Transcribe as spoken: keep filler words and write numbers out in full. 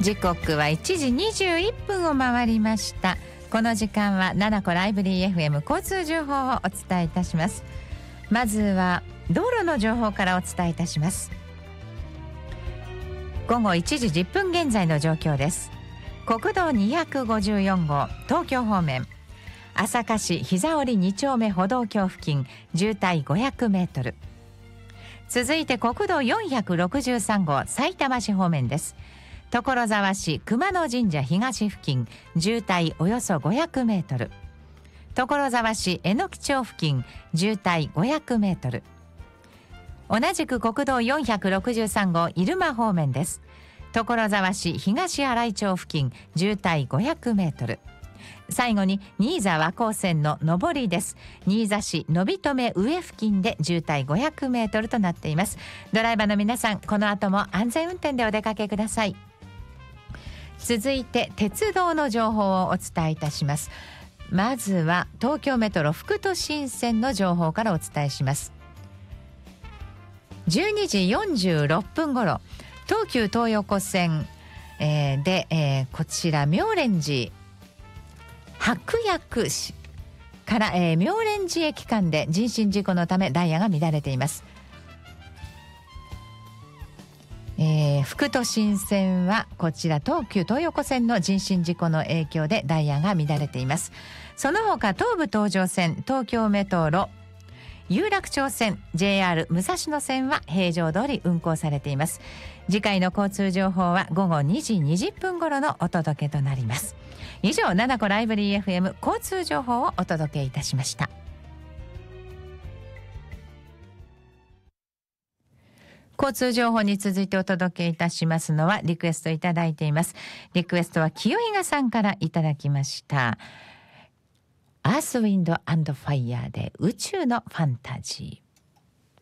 時刻はいちじにじゅういっぷんを回りました。この時間はななこライブリー エフエム 交通情報をお伝えいたします。まずは道路の情報からお伝えいたします。午後いちじじゅっぷん現在の状況です。国道にひゃくごじゅうよん号東京方面、朝霞市膝折に丁目歩道橋付近渋滞ごひゃくメートル。続いて国道よんひゃくろくじゅうさん号埼玉市方面です。所沢市熊野神社東付近渋滞およそごひゃくメートル。所沢市榎木町付近渋滞ごひゃくメートル。同じく国道よんひゃくろくじゅうさん号入間方面です。所沢市東新井町付近渋滞ごひゃくメートル。最後に新座和光線の上りです。新座市のびとめ上付近で渋滞ごひゃくメートルとなっています。ドライバーの皆さん、この後も安全運転でお出かけください。続いて鉄道の情報をお伝えいたします。まずは東京メトロ副都心線の情報からお伝えします。じゅうにじよんじゅうろっぷん頃、東急東横線、えー、で、えー、こちら妙蓮寺白薬市から、えー、妙蓮寺駅間で人身事故のためダイヤが乱れています。えー、副都心線はこちら東急東横線の人身事故の影響でダイヤが乱れています。その他東武東上線、東京メトロ、有楽町線、 ジェイアール 武蔵野線は平常通り運行されています。次回の交通情報は午後にじにじゅっぷん頃のお届けとなります。以上、ななこライブリー エフエム 交通情報をお届けいたしました。交通情報に続いてお届けいたしますのは、リクエストいただいています。リクエストは清比嘉さんからいただきました。アースウィンドアンドファイヤーで宇宙のファンタジー。